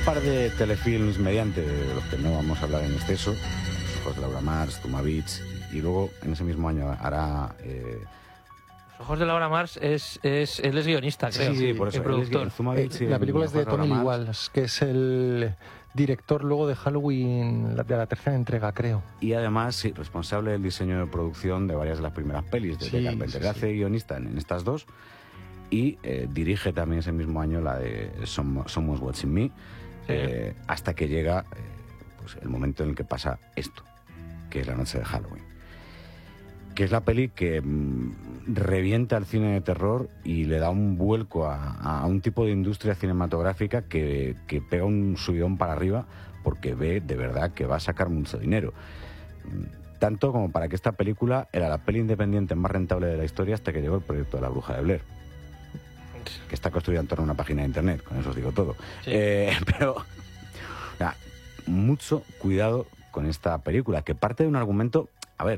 par de telefilms mediante, de los que no vamos a hablar en exceso, Los ojos de Laura Mars, Tuma Beach, y luego en ese mismo año hará... Los ojos de Laura Mars él es guionista, creo. Sí, por eso. El productor. La película es de Tony Lee Wallace, que es el director luego de Halloween, de la tercera entrega, creo. Y además, sí, responsable del diseño de producción de varias de las primeras pelis de Carpenter. Hace guionista en estas dos y dirige también ese mismo año la de Someone's Watching Me, hasta que llega pues el momento en el que pasa esto, que es la noche de Halloween. Que es la peli que revienta el cine de terror y le da un vuelco a un tipo de industria cinematográfica que pega un subidón para arriba porque ve de verdad que va a sacar mucho dinero. Tanto como para que esta película era la peli independiente más rentable de la historia hasta que llegó el proyecto de La Bruja de Blair, que está construida en torno a una página de internet, con eso os digo todo. Sí. Pero mucho cuidado con esta película, que parte de un argumento,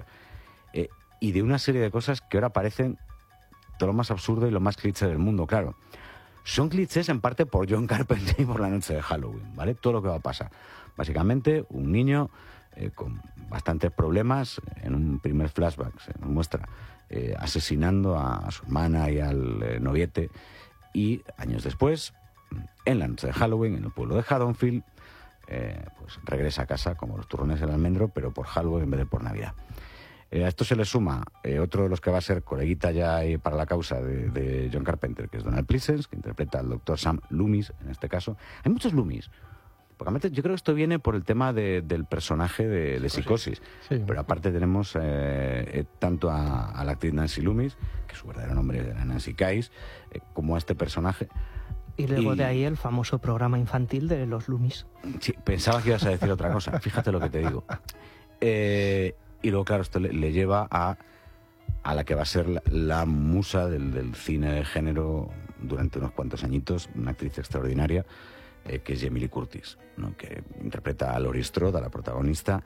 y de una serie de cosas que ahora parecen todo lo más absurdo y lo más cliché del mundo, claro. Son clichés en parte por John Carpenter y por la noche de Halloween, ¿vale? Todo lo que va a pasar. Básicamente, un niño con bastantes problemas, en un primer flashback se nos muestra asesinando a su hermana y al noviete, y años después, en la noche de Halloween, en el pueblo de Haddonfield, pues regresa a casa como los turrones del almendro, pero por Halloween en vez de por Navidad. A esto se le suma otro de los que va a ser coleguita ya para la causa de John Carpenter, que es Donald Pleasence, que interpreta al doctor Sam Loomis, en este caso. Hay muchos Loomis, porque yo creo que esto viene por el tema del personaje de Psicosis. Sí. Pero aparte tenemos tanto a la actriz Nancy Loomis, que su verdadero nombre era Nancy Kyes, como a este personaje. Y luego de ahí el famoso programa infantil de los Loomis. Sí, pensaba que ibas a decir otra cosa, fíjate lo que te digo. Y luego, claro, esto le lleva a la que va a ser la musa del cine de género durante unos cuantos añitos, una actriz extraordinaria, que es Jamie Lee Curtis, ¿no? Que interpreta a Laurie Strode, a la protagonista.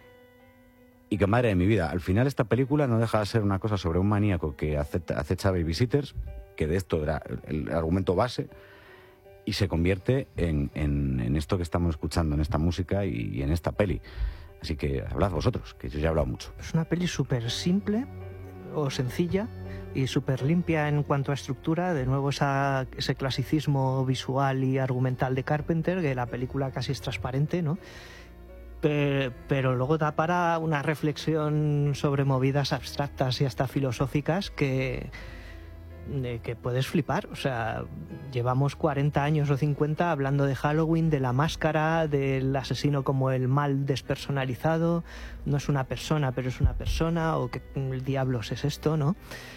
Y que, madre de mi vida, al final esta película no deja de ser una cosa sobre un maníaco que acecha babysitters, que de esto era el argumento base, y se convierte en esto que estamos escuchando, en esta música y en esta peli. Así que hablad vosotros, que yo ya he hablado mucho. Es una peli súper simple o sencilla y súper limpia en cuanto a estructura. De nuevo ese clasicismo visual y argumental de Carpenter, que la película casi es transparente, ¿no? Pero luego da para una reflexión sobre movidas abstractas y hasta filosóficas que puedes flipar. O sea, llevamos 40 años o 50 hablando de Halloween, de la máscara, del asesino como el mal despersonalizado. No es una persona, pero es una persona, o que el diablos es esto, ¿no?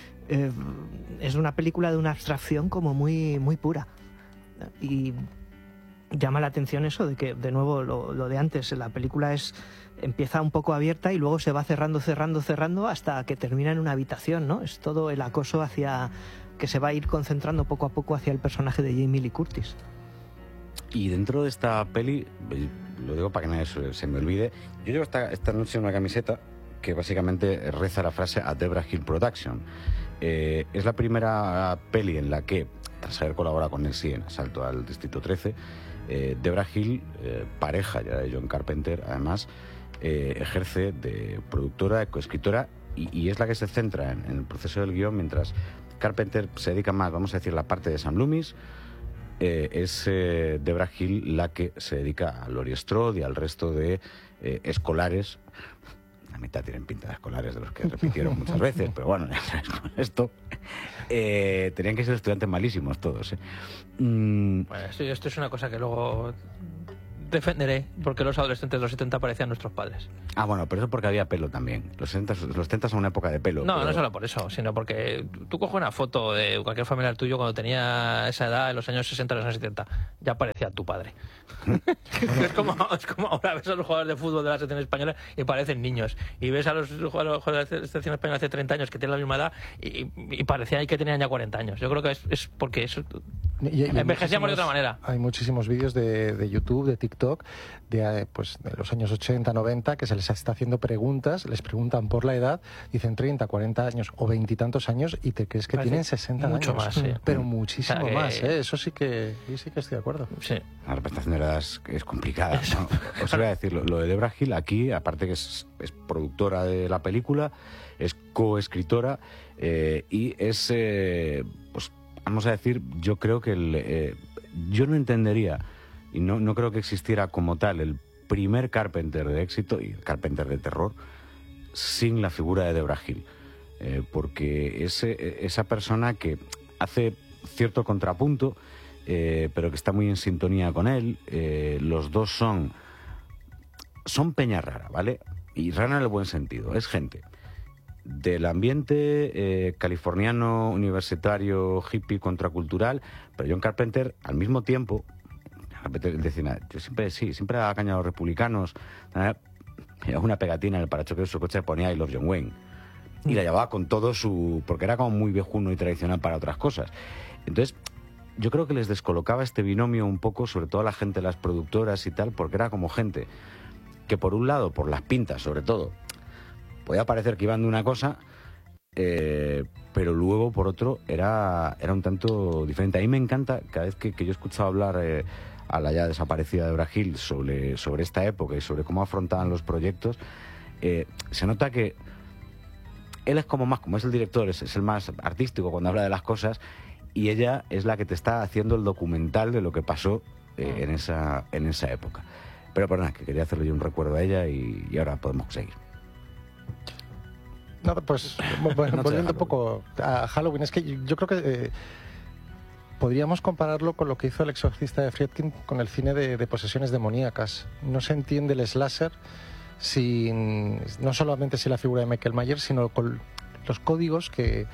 Es una película de una abstracción como muy, muy pura. Y llama la atención eso de que, de nuevo, lo de antes, la película empieza un poco abierta y luego se va cerrando hasta que termina en una habitación, ¿no? Es todo el acoso que se va a ir concentrando poco a poco hacia el personaje de Jamie Lee Curtis. Y dentro de esta peli, lo digo para que nadie se me olvide, yo llevo esta noche una camiseta que básicamente reza la frase A Debra Hill Production. Es la primera peli en la que, tras haber colaborado con él en Asalto al Distrito 13, Debra Hill, pareja ya de John Carpenter, además, ejerce de productora, coescritora, y es la que se centra en el proceso del guión, mientras Carpenter se dedica más, vamos a decir, la parte de Sam Loomis. Es Debra Hill la que se dedica a Laurie Strode y al resto de escolares. La mitad tienen pinta de escolares, de los que repitieron muchas veces, pero bueno, esto tenían que ser estudiantes malísimos todos. Bueno, esto es una cosa que luego defenderé, porque los adolescentes de los 70 parecían nuestros padres. Ah, bueno, pero eso porque había pelo también. Los 70 son una época de pelo. No, pero no solo por eso, sino porque tú coges una foto de cualquier familiar tuyo cuando tenía esa edad, en los años 60, en los años 70, ya parecía tu padre. es como ahora ves a los jugadores de fútbol de la selección española y parecen niños. Y ves a los jugadores de la selección española hace 30 años que tienen la misma edad y parecía que tenían ya 40 años. Yo creo que es porque eso envejecíamos de otra manera. Hay muchísimos vídeos de YouTube, de TikTok, TikTok de los años 80, 90, que se les está haciendo preguntas, les preguntan por la edad, dicen 30, 40 años o 20 y tantos años y te crees que tienen 60 mucho años. Más, sí. Pero muchísimo más, que... Eso sí que estoy de acuerdo. Sí. La representación de la edad es complicada, ¿no? Os voy a decir, lo de Debra Hill aquí, aparte que es productora de la película, es coescritora y es, pues vamos a decir, yo creo que yo no entendería y no creo que existiera como tal el primer Carpenter de éxito y Carpenter de terror sin la figura de Debra Hill, porque es esa persona que hace cierto contrapunto, pero que está muy en sintonía con él. Los dos son peña rara, ¿vale? Y rara en el buen sentido, es gente del ambiente californiano, universitario, hippie, contracultural, pero John Carpenter, al mismo tiempo, decía, yo siempre daba caña a los republicanos, una pegatina en el parachoques de su coche ponía I Love John Wayne, y la llevaba con todo porque era como muy viejuno y tradicional para otras cosas. Entonces, yo creo que les descolocaba este binomio un poco, sobre todo a la gente, las productoras y tal, porque era como gente que por un lado, por las pintas sobre todo, podía parecer que iban de una cosa, pero luego por otro era un tanto diferente. A mí me encanta, cada vez que yo he escuchado hablar a la ya desaparecida Debra Hill sobre esta época y sobre cómo afrontaban los proyectos, se nota que él es como es el director, es el más artístico cuando habla de las cosas, y ella es la que te está haciendo el documental de lo que pasó en esa época. Pero perdona, que quería hacerle yo un recuerdo a ella y ahora podemos seguir. No, pues bueno, volviendo un poco a Halloween, es que yo creo que podríamos compararlo con lo que hizo El exorcista de Friedkin con el cine de posesiones demoníacas. No se entiende el slasher no solamente sin la figura de Michael Myers, sino con los códigos que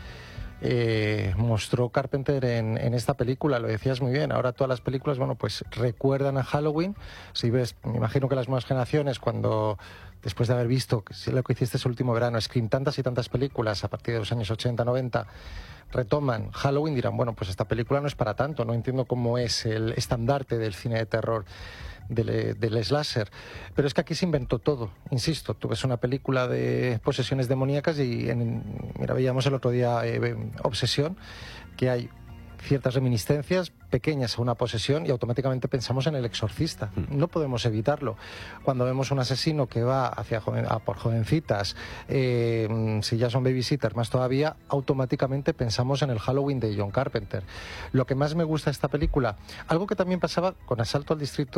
mostró Carpenter en esta película. Lo decías muy bien, ahora todas las películas, bueno, pues recuerdan a Halloween. Si ves, me imagino que las nuevas generaciones, cuando después de haber visto lo que hiciste ese último verano, Scream, tantas y tantas películas a partir de los años 80, 90, retoman Halloween, dirán, bueno, pues esta película no es para tanto, no entiendo cómo es el estandarte del cine de terror, del slasher. Pero es que aquí se inventó todo, insisto. Tú ves una película de posesiones demoníacas y mira, veíamos el otro día Obsesión, que hay ciertas reminiscencias pequeñas a una posesión y automáticamente pensamos en El exorcista. No podemos evitarlo. Cuando vemos un asesino que va por jovencitas, si ya son babysitters más todavía, automáticamente pensamos en el Halloween de John Carpenter. Lo que más me gusta de esta película, algo que también pasaba con Asalto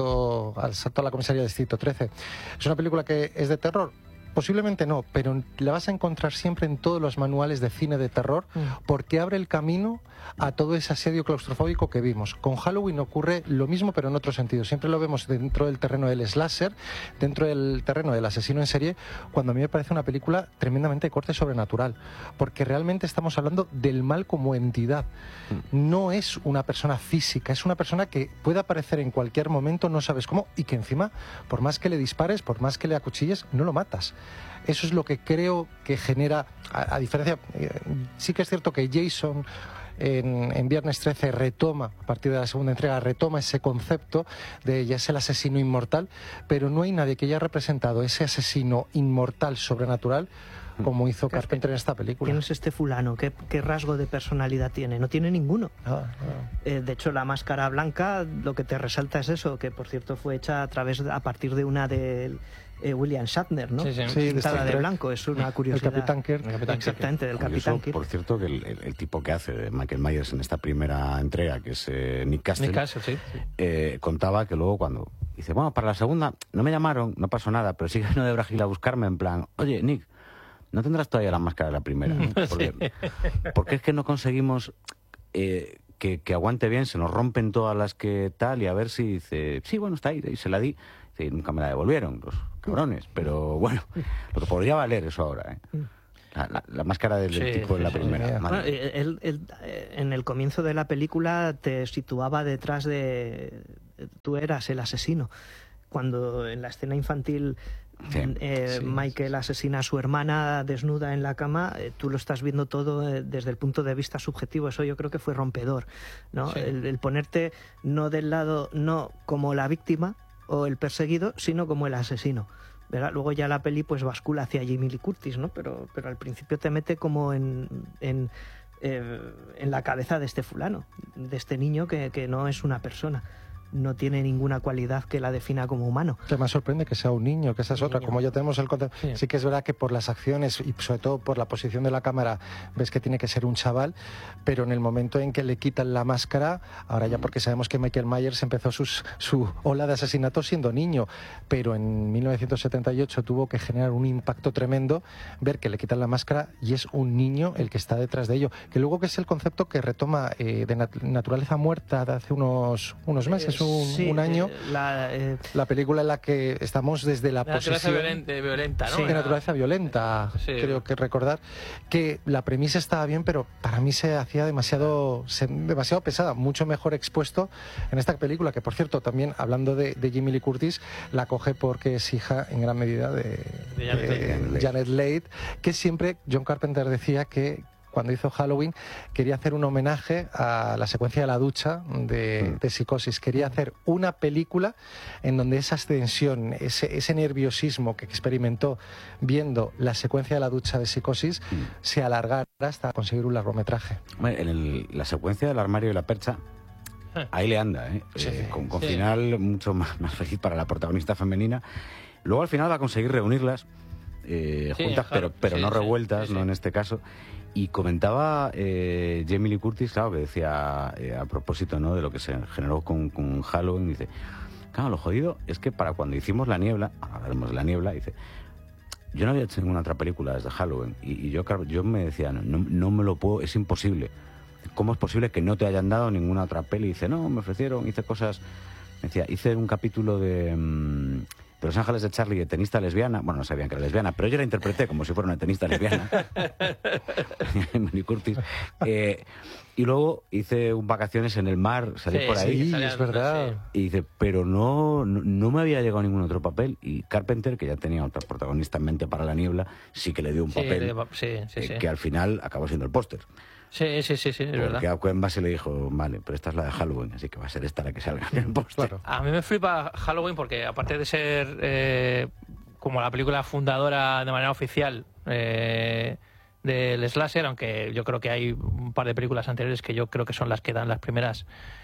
a la comisaría del Distrito 13, es una película que es de terror. Posiblemente no, pero la vas a encontrar siempre en todos los manuales de cine de terror, porque abre el camino a todo ese asedio claustrofóbico que vimos. Con Halloween ocurre lo mismo, pero en otro sentido. Siempre lo vemos dentro del terreno del slasher, dentro del terreno del asesino en serie, cuando a mí me parece una película tremendamente de corte sobrenatural, porque realmente estamos hablando del mal como entidad. No es una persona física, es una persona que puede aparecer en cualquier momento, no sabes cómo, y que encima, por más que le dispares, por más que le acuchilles, no lo matas. Eso es lo que creo que genera, a diferencia, sí que es cierto que Jason en Viernes 13 retoma, a partir de la segunda entrega, retoma ese concepto de ya es el asesino inmortal, pero no hay nadie que haya representado ese asesino inmortal sobrenatural como hizo Carpenter en esta película. ¿Quién es este fulano? ¿Qué rasgo de personalidad tiene? No tiene ninguno. De hecho, la máscara blanca lo que te resalta es eso, que por cierto fue hecha a partir de una de William Shatner, ¿no? Sí, pintada de blanco, es una curiosidad. El Capitán Kirk. Exactamente, del Capitán Kirk. Por cierto, que el tipo que hace de Michael Myers en esta primera entrega, que es Nick Castle, contaba que luego cuando dice, bueno, para la segunda no me llamaron, no pasó nada, pero sí que vino Debra Hill a buscarme en plan, oye, Nick, ¿no tendrás todavía la máscara de la primera? Porque es que no conseguimos que aguante bien, se nos rompen todas las que tal, y a ver si dice, sí, bueno, está ahí, y se la di, y nunca me la devolvieron, los cabrones, pero bueno, lo que podría valer eso ahora, la máscara del tipo de la primera. Bueno, en el comienzo de la película te situaba detrás de... Tú eras el asesino. Cuando en la escena infantil Michael asesina a su hermana desnuda en la cama, tú lo estás viendo todo desde el punto de vista subjetivo. Eso yo creo que fue rompedor, ¿no? El ponerte no del lado, no como la víctima o el perseguido, sino como el asesino. ¿Verdad? Luego ya la peli pues bascula hacia Jamie Lee Curtis, ¿no? Pero al principio te mete como en la cabeza de este fulano, de este niño que no es una persona. No tiene ninguna cualidad que la defina como humano. Que me sorprende que sea un niño, que esa es otra. Como ya tenemos el concepto, sí que es verdad que por las acciones y sobre todo por la posición de la cámara ves que tiene que ser un chaval, pero en el momento en que le quitan la máscara, ahora ya porque sabemos que Michael Myers empezó su ola de asesinatos siendo niño, pero en 1978 tuvo que generar un impacto tremendo ver que le quitan la máscara y es un niño el que está detrás de ello. Que luego que es el concepto que retoma de naturaleza muerta de hace unos meses, un año, la película en la que estamos desde la posesión violenta, ¿no? Sí, de naturaleza violenta, sí. Creo que recordar que la premisa estaba bien, pero para mí se hacía demasiado pesada, mucho mejor expuesto en esta película, que por cierto también, hablando de Jamie Lee Curtis, la coge porque es hija en gran medida de Janet Leigh, que siempre John Carpenter decía que cuando hizo Halloween quería hacer un homenaje a la secuencia de la ducha de Psicosis. Quería hacer una película en donde esa tensión, ese nerviosismo que experimentó viendo la secuencia de la ducha de Psicosis se alargara hasta conseguir un largometraje. En la secuencia del armario y la percha, ahí le anda, ¿eh? Sí, con final mucho más feliz para la protagonista femenina. Luego al final va a conseguir reunirlas juntas, pero no revueltas, no en este caso. Y comentaba Jamie Lee Curtis, claro, que decía a propósito, ¿no?, de lo que se generó con Halloween, dice, claro, lo jodido es que para cuando hicimos La Niebla, hablaremos de La Niebla, dice, yo no había hecho ninguna otra película desde Halloween, y yo me decía, no me lo puedo, es imposible. ¿Cómo es posible que no te hayan dado ninguna otra peli? Y dice, no, me ofrecieron, hice cosas, me decía, hice un capítulo de Los Ángeles de Charlie, de tenista lesbiana. Bueno, no sabían que era lesbiana, pero yo la interpreté como si fuera una tenista lesbiana. Jamie Curtis. Y luego hice un vacaciones en el mar, salí por ahí. Sí, es verdad. Y dice, pero no me había llegado ningún otro papel. Y Carpenter, que ya tenía otra protagonista en mente para La Niebla, sí que le dio un papel que al final acabó siendo el póster. Sí, es verdad. Porque a Coen Base le dijo, vale, pero esta es la de Halloween, así que va a ser esta la que salga en el póster. Claro. A mí me flipa Halloween porque, aparte de ser como la película fundadora de manera oficial del slasher, aunque yo creo que hay un par de películas anteriores que yo creo que son las que dan los primeros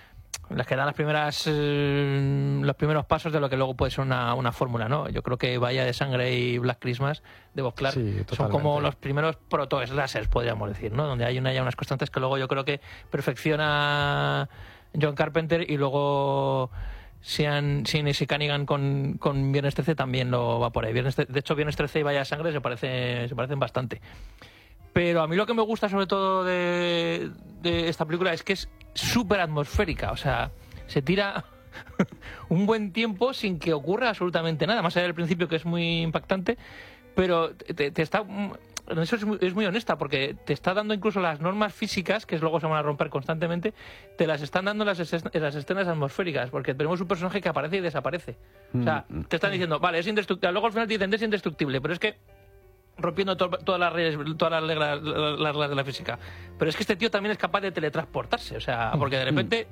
pasos de lo que luego puede ser una fórmula, ¿no? Yo creo que Bahía de Sangre y Black Christmas de Bob Clark son como los primeros proto-slashers, podríamos decir, ¿no? Donde hay unas constantes que luego yo creo que perfecciona John Carpenter, y luego si Cunningham con Viernes 13 también lo va por ahí. De hecho, Viernes 13 y Bahía de Sangre se parecen bastante. Pero a mí lo que me gusta sobre todo de esta película es que es súper atmosférica. O sea, se tira un buen tiempo sin que ocurra absolutamente nada. Más allá del principio, que es muy impactante, pero te está... Eso es muy honesta, porque te está dando incluso las normas físicas, que luego se van a romper constantemente, te las están dando las escenas atmosféricas, porque tenemos un personaje que aparece y desaparece. O sea, te están diciendo, vale, es indestructible. Luego al final te dicen, es indestructible, pero es que rompiendo todas las reglas de la física. Pero es que este tío también es capaz de teletransportarse, o sea, porque de repente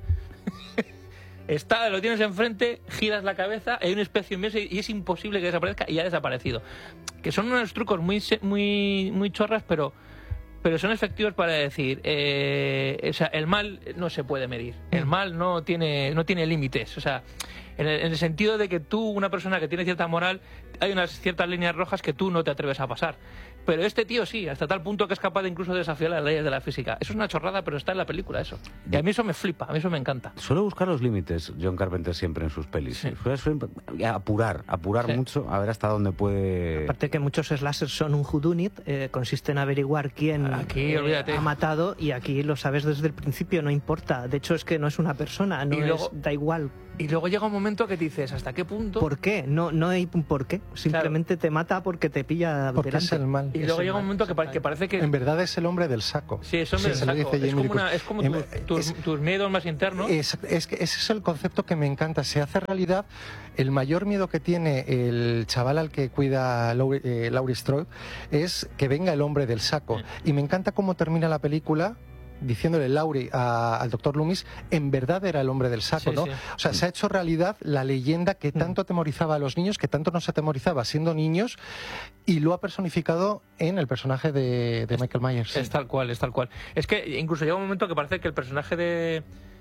lo tienes enfrente, giras la cabeza, hay una especie inmensa y es imposible que desaparezca, y ha desaparecido. Que son unos trucos muy chorras, pero son efectivos para decir, o sea, el mal no se puede medir, el mal no tiene límites, o sea, en el sentido de que tú, una persona que tiene cierta moral, hay unas ciertas líneas rojas que tú no te atreves a pasar. Pero este tío sí, hasta tal punto que es capaz de incluso desafiar las leyes de la física. Eso es una chorrada, pero está en la película eso. Y a mí eso me flipa, a mí eso me encanta. Suele buscar los límites John Carpenter siempre en sus pelis. Sí. Suele apurar mucho, a ver hasta dónde puede... Aparte que muchos slashers son un whodunit, consiste en averiguar quién ha matado, y aquí lo sabes desde el principio, no importa. De hecho es que no es una persona, da igual. Y luego llega un momento que dices, ¿hasta qué punto? ¿Por qué? No hay un por qué. Simplemente te mata porque te pilla porque delante. Es el mal. Y luego llega un momento que parece que... En verdad es el hombre del saco. Sí, es hombre del saco. Es como tus miedos más internos. Es que ese es el concepto que me encanta. Se hace realidad el mayor miedo que tiene el chaval al que cuida Laurie Strode, es que venga el hombre del saco. Y me encanta cómo termina la película diciéndole Laurie al doctor Loomis, en verdad era el hombre del saco, ¿no? Sí. O sea, se ha hecho realidad la leyenda que tanto atemorizaba a los niños, que tanto nos atemorizaba siendo niños, y lo ha personificado en el personaje de Michael Myers. Es tal cual, es tal cual. Es que incluso llega un momento que parece que el personaje de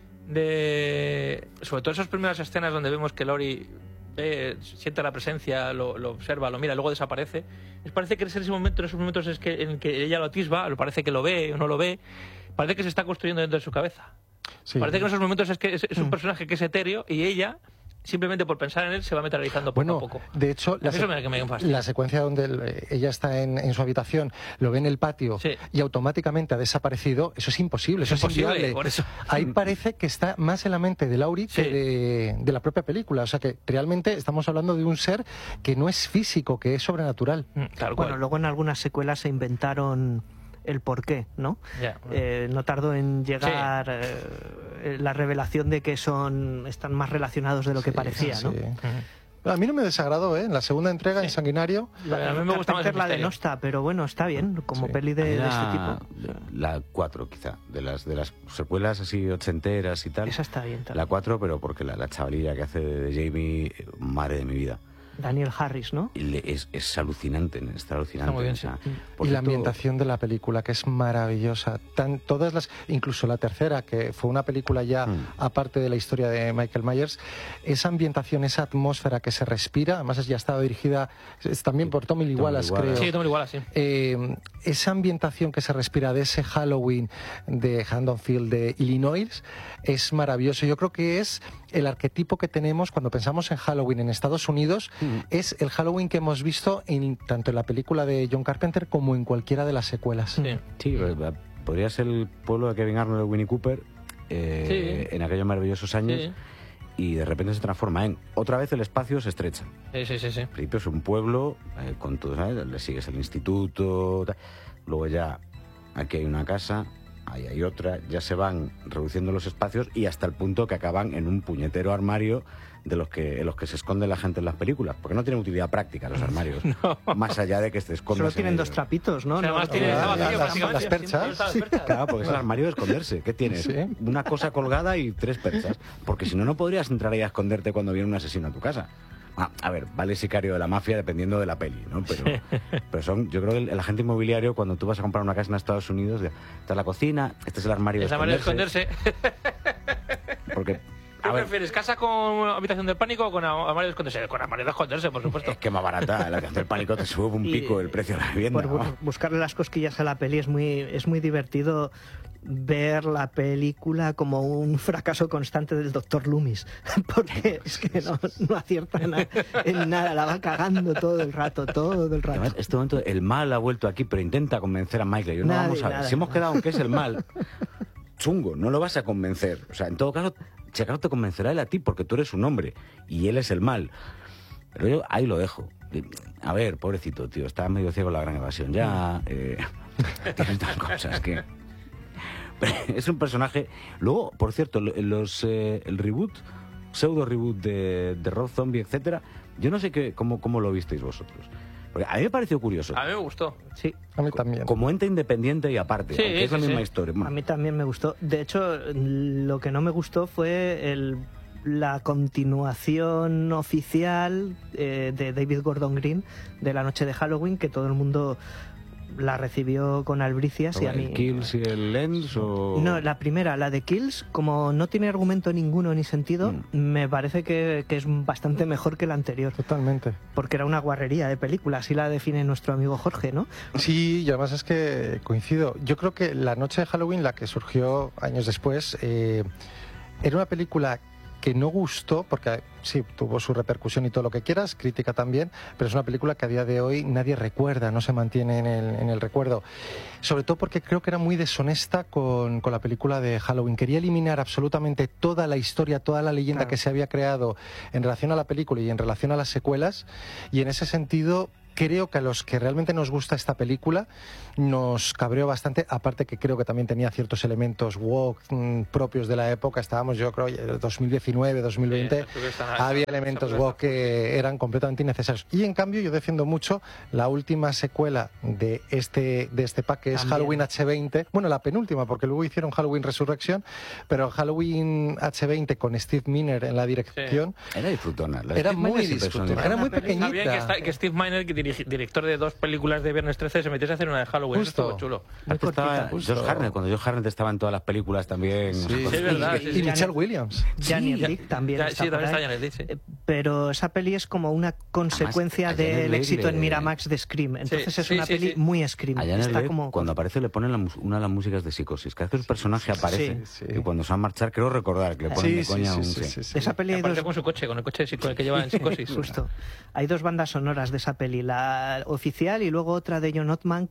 sobre todo esas primeras escenas donde vemos que Laurie siente la presencia, lo observa, lo mira, luego desaparece. Parece que es en ese momento, en esos momentos en que ella lo atisba, parece que lo ve o no lo ve, parece que se está construyendo dentro de su cabeza. Sí. Parece que en esos momentos es un personaje que es etéreo y ella, simplemente por pensar en él, se va materializando poco a poco. De hecho, la secuencia donde ella está en su habitación, lo ve en el patio y automáticamente ha desaparecido, eso es imposible, eso es inviable. Por eso. Ahí parece que está más en la mente de Laurie que de la propia película. O sea que realmente estamos hablando de un ser que no es físico, que es sobrenatural. Bueno, luego en algunas secuelas se inventaron el porqué, ¿no? No tardó en llegar la revelación de que están más relacionados de lo que parecía, ¿no? A mí no me desagradó, en la segunda entrega, en Sanguinario. A mí me gusta más la de Nosta, pero bueno, está bien, como peli de este tipo. La 4, quizá, de las secuelas así ochenteras y tal. Esa está bien también. La 4, pero porque la chavalilla que hace de Jamie, madre de mi vida. Daniel Harris, ¿no? Es alucinante, está alucinante. Está muy bien, o sea, y la ambientación de la película, que es maravillosa. Incluso la tercera, que fue una película ya aparte de la historia de Michael Myers, esa ambientación, esa atmósfera que se respira, además ya estaba dirigida también por Tommy Lee Wallace, creo. Sí, Tommy Lee Wallace, sí. Esa ambientación que se respira de ese Halloween de Haddonfield, de Illinois, es maravilloso. Yo creo que es el arquetipo que tenemos cuando pensamos en Halloween en Estados Unidos, es el Halloween que hemos visto tanto en la película de John Carpenter como en cualquiera de las secuelas. Sí, podría ser el pueblo de Kevin Arnold, de Winnie Cooper, en aquellos maravillosos años, y de repente se transforma en... Otra vez el espacio se estrecha. Sí. Al principio es un pueblo, con todo, ¿sabes? Le sigues el instituto, luego ya aquí hay una casa... Ahí hay otra, ya se van reduciendo los espacios y hasta el punto que acaban en un puñetero armario en los que se esconde la gente en las películas, porque no tienen utilidad práctica los armarios, más allá de que te escondas. Solo tienen dos trapitos, ¿no? Además tiene las perchas. Claro, porque es el armario de esconderse. ¿Qué tienes? Una cosa colgada y 3 perchas, porque si no, no podrías entrar ahí a esconderte cuando viene un asesino a tu casa. A ver, vale sicario de la mafia dependiendo de la peli, ¿no? Pero yo creo que el agente inmobiliario, cuando tú vas a comprar una casa en Estados Unidos, esta es la cocina, este es el armario de esconderse. Porque, ¿Qué prefieres, casa con habitación del pánico o con armario de esconderse? Con armario de esconderse, por supuesto. Es que más barata, la habitación del pánico te sube un pico el precio de la vivienda. Por buscarle las cosquillas a la peli es muy divertido ver la película como un fracaso constante del Dr. Loomis, porque es que no acierta en nada, la va cagando todo el rato. Además, en este momento el mal ha vuelto aquí, pero intenta convencer a Michael. Yo no vamos a ver, si hemos quedado en que es el mal, chungo, no lo vas a convencer. O sea, en todo caso, si acaso te convencerá él a ti, porque tú eres un hombre y él es el mal. Pero yo ahí lo dejo. A ver, pobrecito, tío, está medio ciego la gran evasión ya. Tiene estas cosas que... Es un personaje... Luego, por cierto, el reboot, pseudo reboot de Rob Zombie, etcétera, yo no sé cómo lo visteis vosotros. Porque a mí me pareció curioso. A mí me gustó. Sí. A mí también. Como ente independiente y aparte, aunque es la misma historia. A mí también me gustó. De hecho, lo que no me gustó fue la continuación oficial de David Gordon Green de La Noche de Halloween, que todo el mundo la recibió con albricias. Y a mí... ¿El Kills y el Lens o...? No, la primera, la de Kills, como no tiene argumento ninguno ni sentido, me parece que es bastante mejor que la anterior. Totalmente. Porque era una guarrería de película, así la define nuestro amigo Jorge, ¿no? Sí, y además es que coincido. Yo creo que La Noche de Halloween, la que surgió años después, era una película que no gustó, porque sí, tuvo su repercusión y todo lo que quieras, crítica también, pero es una película que a día de hoy nadie recuerda, no se mantiene en el recuerdo. Sobre todo porque creo que era muy deshonesta con la película de Halloween. Quería eliminar absolutamente toda la historia, toda la leyenda que se había creado en relación a la película y en relación a las secuelas, y en ese sentido creo que a los que realmente nos gusta esta película nos cabreó bastante, aparte que creo que también tenía ciertos elementos woke propios de la época. Estábamos, yo creo, en 2019, 2020, había elementos woke que eran completamente innecesarios. Y en cambio yo defiendo mucho la última secuela de este pack, que es también Halloween H20, bueno, la penúltima, porque luego hicieron Halloween Resurrection, pero Halloween H20 con Steve Miner en la dirección. Sí. Era disfrutona. Era muy disfrutona, era muy pequeñita. Está bien que Steve Miner, que director de 2 películas de Viernes 13, se metiese a hacer una de Halloween. Justo. Esto chulo. Estaba Josh Hartnett, cuando Josh Hartnett estaba en todas las películas también. Sí, es verdad. Y Michelle Williams. Janet Leigh también está por ahí. Janet Leigh, sí. Pero esa peli es como una consecuencia del éxito en Miramax de Scream. Entonces es una peli muy Scream. Está como... Cuando aparece le ponen una de las músicas de Psicosis. Cada vez que el personaje aparece, y cuando se va a marchar, creo recordar que le ponen de coña un... Esa peli aparece con su coche, con el coche que lleva en Psicosis. Justo. Hay 2 bandas sonoras de esa peli, la oficial y luego otra de John Ottman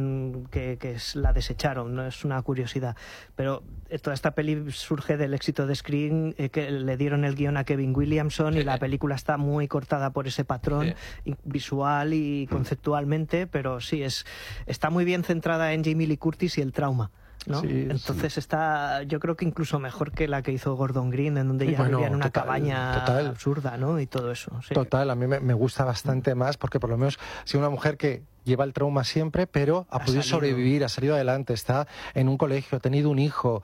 que la desecharon, no es una curiosidad, pero toda esta peli surge del éxito de Scream, que le dieron el guión a Kevin Williamson y la película está muy cortada por ese patrón visual y conceptualmente, pero sí, está muy bien centrada en Jamie Lee Curtis y el trauma, ¿no? Entonces está, yo creo que incluso mejor que la que hizo Gordon Green, en donde ella vivía en una cabaña absurda, ¿no? Y todo eso. Sí. Total, a mí me gusta bastante más, porque por lo menos si una mujer que lleva el trauma siempre, pero ha podido sobrevivir, ha salido adelante, está en un colegio, ha tenido un hijo,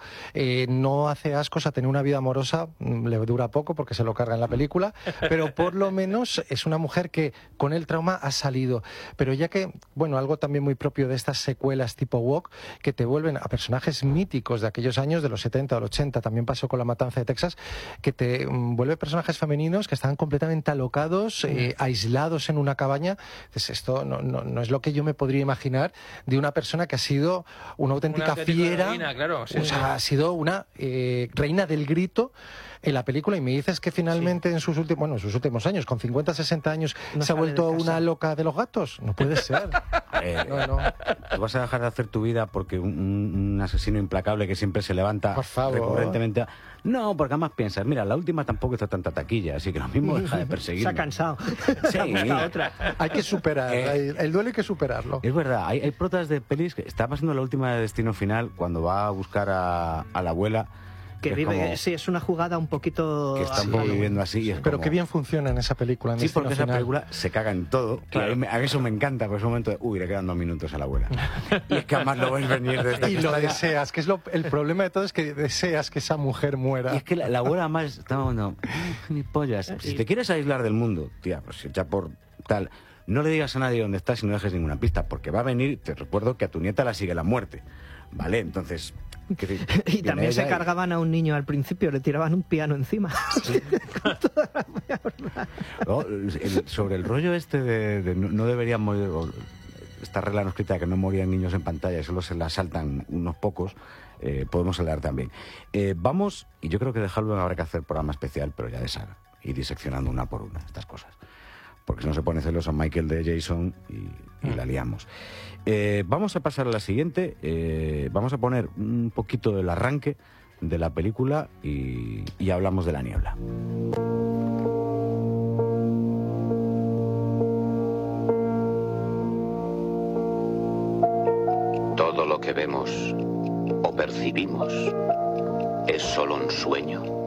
no hace ascos, ha tenido una vida amorosa, le dura poco porque se lo carga en la película, pero por lo menos es una mujer que con el trauma ha salido. Pero ya que, bueno, algo también muy propio de estas secuelas tipo Walk, que te vuelven a personajes míticos de aquellos años, de los 70 o los 80, también pasó con La Matanza de Texas, que te vuelve personajes femeninos que están completamente alocados, aislados en una cabaña. Entonces esto no es lo que yo me podría imaginar de una persona que ha sido una auténtica fiera, reina, claro, ha sido una reina del grito en la película, y me dices que finalmente en sus últimos años, con 50, 60 años, se ha vuelto una loca de los gatos. No puede ser. No. ¿Tú vas a dejar de hacer tu vida porque un asesino implacable que siempre se levanta recurrentemente? No, porque además piensas, mira, la última tampoco hizo tanta taquilla, así que lo mismo deja de perseguirme. Se ha cansado. Sí. Hay que superar, el duelo hay que superarlo. Es verdad, hay protas de pelis que está pasando la última de Destino Final, cuando va a buscar a la abuela. Que vive, como, es una jugada un poquito... Que está un poco viviendo así. Pero qué bien funciona en esa película. En porque esa película se caga en todo. Claro. Y a eso me encanta, por ese momento de, le quedan 2 minutos a la abuela. Y es que además lo ves venir desde... Y lo deseas, que es el problema de todo, es que deseas que esa mujer muera. Y es que la abuela más está diciendo, ni pollas. Si te quieres aislar del mundo, tía, pues ya por tal... No le digas a nadie dónde estás y no dejes ninguna pista, porque va a venir, te recuerdo que a tu nieta la sigue la muerte. ¿Vale? Entonces... Y también se cargaban a un niño al principio, le tiraban un piano encima. Sí. Sobre el rollo este de no deberían morir, esta regla no escrita de que no morían niños en pantalla y solo se la saltan unos pocos, podemos hablar también. Vamos, y yo creo que de Halloween habrá que hacer programa especial, pero ya de saga, y diseccionando una por una estas cosas. Porque si no se pone celoso Michael de Jason y la liamos. Vamos a pasar a la siguiente. Vamos a poner un poquito del arranque de la película y hablamos de La Niebla. Todo lo que vemos o percibimos es solo un sueño.